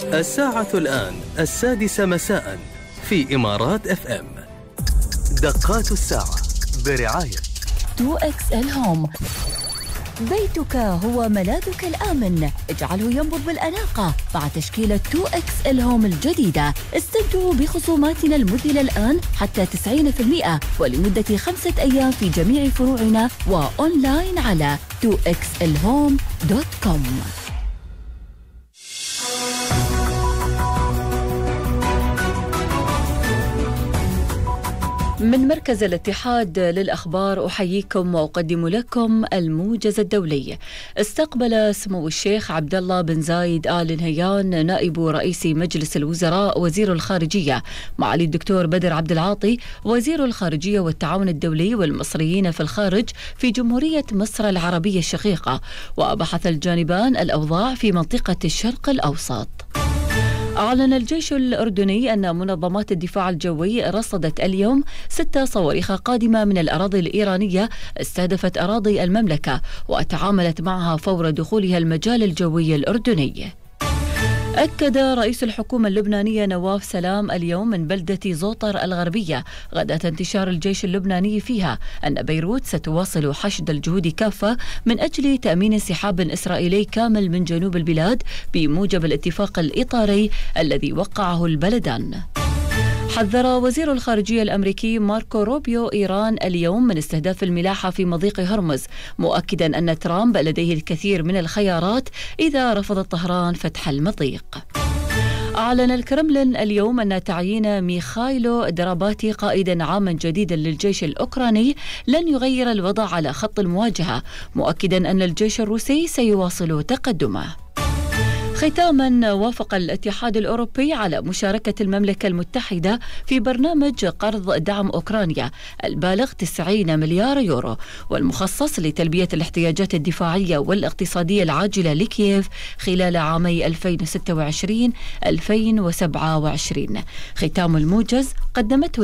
الساعة الآن 6:00 مساء في إمارات FM. دقات الساعة برعاية 2XL هوم. بيتك هو ملاذك الآمن، اجعله ينبض بالأناقة مع تشكيلة 2XL هوم الجديدة. استمتعوا بخصوماتنا المذهلة الآن حتى 90% ولمدة 5 أيام في جميع فروعنا وأونلاين على 2xlhome.com. من مركز الاتحاد للأخبار أحييكم وأقدم لكم الموجز الدولي. استقبل سمو الشيخ عبد الله بن زايد آل نهيان نائب رئيس مجلس الوزراء وزير الخارجية معالي الدكتور بدر عبد العاطي وزير الخارجية والتعاون الدولي والمصريين في الخارج في جمهورية مصر العربية الشقيقة، وبحث الجانبان الأوضاع في منطقة الشرق الأوسط. أعلن الجيش الأردني أن منظمات الدفاع الجوي رصدت اليوم 6 صواريخ قادمة من الأراضي الإيرانية استهدفت أراضي المملكة وتعاملت معها فور دخولها المجال الجوي الأردني. أكد رئيس الحكومة اللبنانية نواف سلام اليوم من بلدة زوطر الغربية غداة انتشار الجيش اللبناني فيها أن بيروت ستواصل حشد الجهود كافة من أجل تأمين انسحاب إسرائيلي كامل من جنوب البلاد بموجب الاتفاق الإطاري الذي وقعه البلدان. حذر وزير الخارجية الأمريكي ماركو روبيو إيران اليوم من استهداف الملاحة في مضيق هرمز، مؤكدا أن ترامب لديه الكثير من الخيارات إذا رفضت طهران فتح المضيق. أعلن الكرملين اليوم أن تعيين ميخايلو دراباتي قائدا عاما جديدا للجيش الأوكراني لن يغير الوضع على خط المواجهة، مؤكدا أن الجيش الروسي سيواصل تقدمه. ختاما، وافق الاتحاد الأوروبي على مشاركة المملكة المتحدة في برنامج قرض دعم أوكرانيا البالغ 90 مليار يورو والمخصص لتلبية الاحتياجات الدفاعية والاقتصادية العاجلة لكييف خلال عامي 2026-2027. ختام الموجز قدمته